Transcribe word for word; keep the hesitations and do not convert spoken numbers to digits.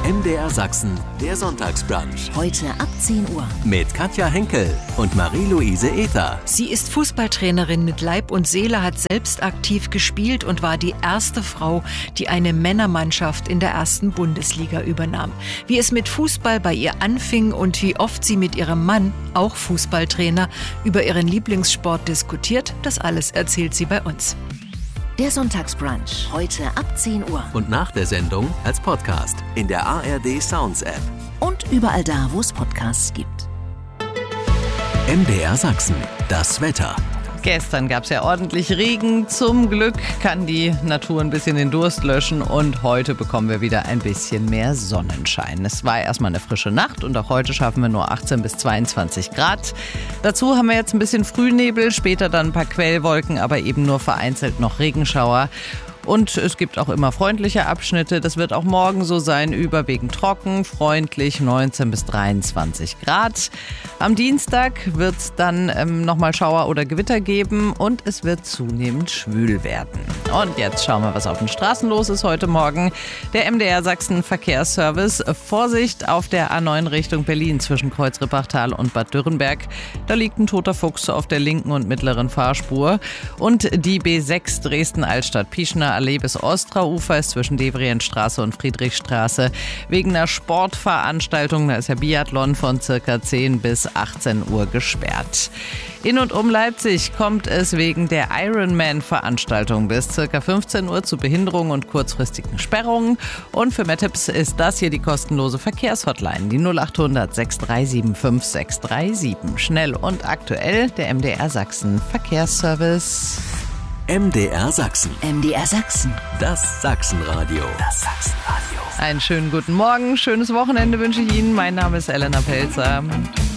M D R Sachsen, der Sonntagsbrunch. Heute ab zehn Uhr. Mit Katja Henkel und Marie-Louise Ether. Sie ist Fußballtrainerin mit Leib und Seele, hat selbst aktiv gespielt und war die erste Frau, die eine Männermannschaft in der ersten Bundesliga übernahm. Wie es mit Fußball bei ihr anfing und wie oft sie mit ihrem Mann, auch Fußballtrainer, über ihren Lieblingssport diskutiert, das alles erzählt sie bei uns. Der Sonntagsbrunch. Heute ab zehn Uhr. Und nach der Sendung als Podcast in der A R D Sounds App. Und überall da, wo es Podcasts gibt. M D R Sachsen, das Wetter. Gestern gab es ja ordentlich Regen. Zum Glück kann die Natur ein bisschen den Durst löschen und heute bekommen wir wieder ein bisschen mehr Sonnenschein. Es war erstmal eine frische Nacht und auch heute schaffen wir nur achtzehn bis zweiundzwanzig Grad. Dazu haben wir jetzt ein bisschen Frühnebel, später dann ein paar Quellwolken, aber eben nur vereinzelt noch Regenschauer. Und es gibt auch immer freundliche Abschnitte. Das wird auch morgen so sein, überwiegend trocken, freundlich, neunzehn bis dreiundzwanzig Grad. Am Dienstag wird es dann ähm, nochmal Schauer oder Gewitter geben und es wird zunehmend schwül werden. Und jetzt schauen wir, was auf den Straßen los ist heute Morgen. Der M D R Sachsen Verkehrsservice. Vorsicht auf der A neun Richtung Berlin zwischen Kreuz-Rippachtal und Bad Dürrenberg. Da liegt ein toter Fuchs auf der linken und mittleren Fahrspur. Und die B sechs Dresden-Altstadt-Pieschner Allee bis Ostraufer ist zwischen Devrientstraße und Friedrichstraße wegen einer Sportveranstaltung, da ist ja Biathlon, von circa zehn bis achtzehn Uhr gesperrt. In und um Leipzig kommt es wegen der Ironman-Veranstaltung bis circa fünfzehn Uhr zu Behinderungen und kurzfristigen Sperrungen. Und für mehr Tipps ist das hier die kostenlose Verkehrshotline, die null achthundert sechs drei sieben fünf sechs drei sieben. Schnell und aktuell der M D R Sachsen Verkehrsservice. M D R Sachsen. M D R Sachsen. Das Sachsenradio. Das Sachsenradio. Einen schönen guten Morgen, schönes Wochenende wünsche ich Ihnen. Mein Name ist Elena Pelzer.